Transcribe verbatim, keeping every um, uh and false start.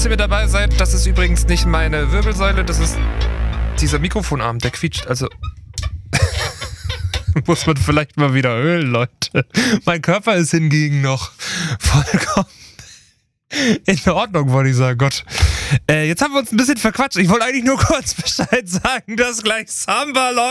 Dass ihr mit dabei seid, das ist übrigens nicht meine Wirbelsäule, das ist dieser Mikrofonarm, der quietscht, also muss man vielleicht mal wieder ölen, Leute. Mein Körper ist hingegen noch vollkommen in Ordnung, wollte ich sagen. Gott. Äh, jetzt haben wir uns ein bisschen verquatscht. Ich wollte eigentlich nur kurz Bescheid sagen, dass gleich Samba läuft.